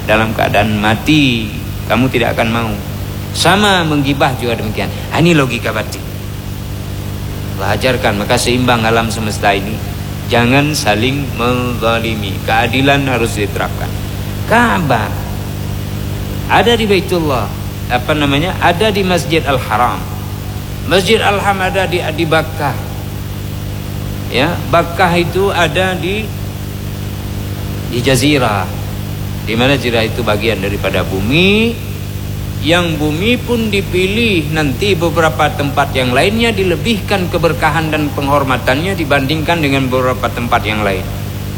dalam keadaan mati, kamu tidak akan mau. Sama menggibah juga demikian. Ini logika batin. Allah ajarkan, maka seimbang alam semesta ini. Jangan saling menzalimi. Keadilan harus diterapkan. Ka'bah ada di Baitullah, ada di Masjid Al-Haram. Masjid Al-Haram ada di Bakkah. Ya, Bakkah itu ada di Jazirah. Di mana Jazirah itu bagian daripada bumi. Yang bumi pun dipilih nanti beberapa tempat yang lainnya dilebihkan keberkahan dan penghormatannya dibandingkan dengan beberapa tempat yang lain.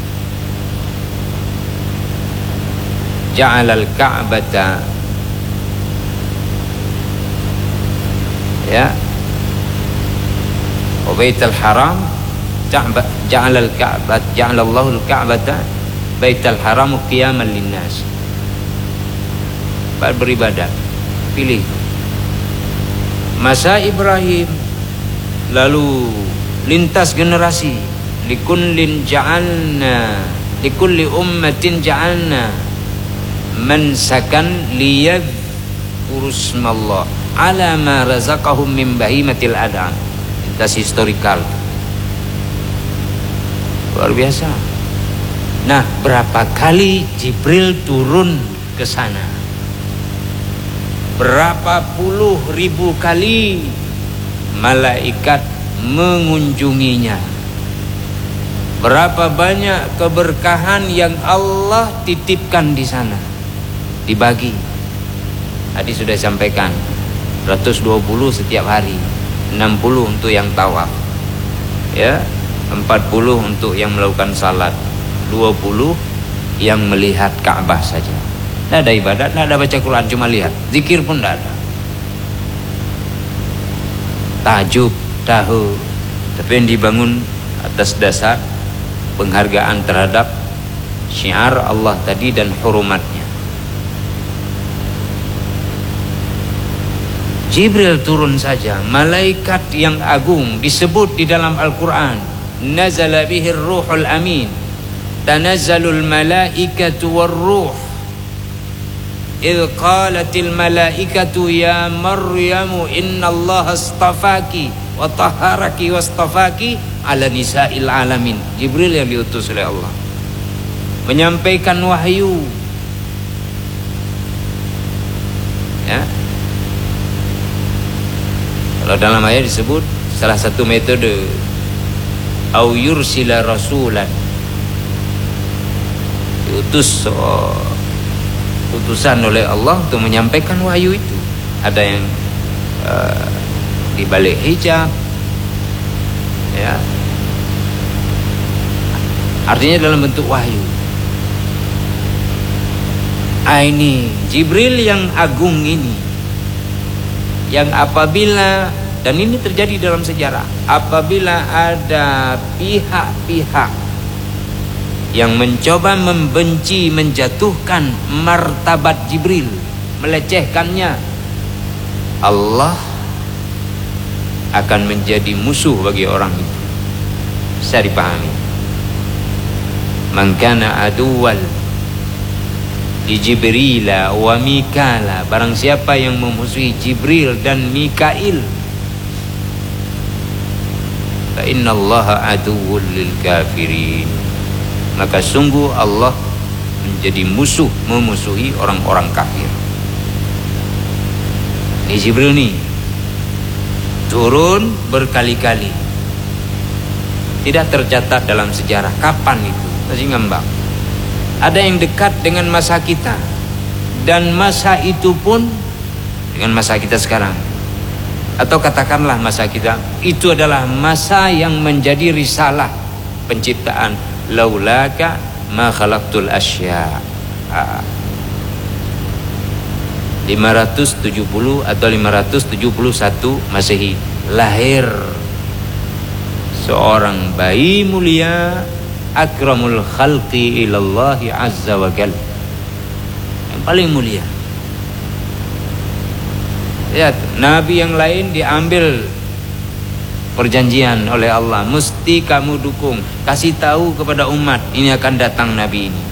Ja'alal Ka'bata, ya, wa Baitul Haram, ja'alal Ka'bata, ja'alallahu al-Ka'bata Baitul Haram qiyaman linnas. Beribadah. Pilih masa Ibrahim, lalu lintas generasi, likulli ummatin ja'alna mansakan liyadhkuru ismallah ala ma razaqahum min bahimatil an'am. Lintas historikal luar biasa. Nah, berapa kali Jibril turun ke sana? Berapa puluh ribu kali malaikat mengunjunginya. Berapa banyak keberkahan yang Allah titipkan di sana, dibagi. Tadi sudah sampaikan 120 setiap hari, 60 untuk yang tawaf, ya, 40 untuk yang melakukan salat, 20 yang melihat Ka'bah saja. Tidak ada ibadat, tidak ada baca Quran, cuma lihat. Zikir pun tidak ada. Tahajud, tahu, tapi yang dibangun atas dasar penghargaan terhadap syiar Allah tadi dan hurumatnya. Jibril turun saja, malaikat yang agung disebut di dalam Al-Quran, nazala bihir ruhul amin, tanazzalul malaikatu warruh. إذ قالت الملائكة يا مريم إن الله اصطفاك وطهرك واصطفاك على نساء العالمين. Jibril yang diutus oleh Allah menyampaikan wahyu, ya. Kalau dalam ayat disebut salah satu metode au yursila rasulan, diutus utusan oleh Allah untuk menyampaikan wahyu itu. Ada yang di balik hijab, ya, artinya dalam bentuk wahyu. Ini Jibril yang agung ini, yang apabila, dan ini terjadi dalam sejarah, apabila ada pihak-pihak yang mencoba membenci, menjatuhkan martabat Jibril, melecehkannya, Allah akan menjadi musuh bagi orang itu. Bisa dipahami. Man kana aduwal li Jibrila wa Mikala, barang siapa yang memusuhi Jibril dan Mikail, fa innallaha aduwwul lil kafirin, maka sungguh Allah menjadi musuh, memusuhi orang-orang kafir. Ini Jibril nih turun berkali-kali, tidak tercatat dalam sejarah kapan itu, masih ngambang. Ada yang dekat dengan masa kita, dan masa itu pun dengan masa kita sekarang, atau katakanlah masa kita itu adalah masa yang menjadi risalah penciptaan. Laulaka ma khalaqtul asya. 570 atau 571 Masehi lahir seorang bayi mulia, akramul khalqi ilallahi azza wa jal, yang paling mulia. Lihat, nabi yang lain diambil perjanjian oleh Allah, mesti kamu dukung, kasih tahu kepada umat ini akan datang nabi ini.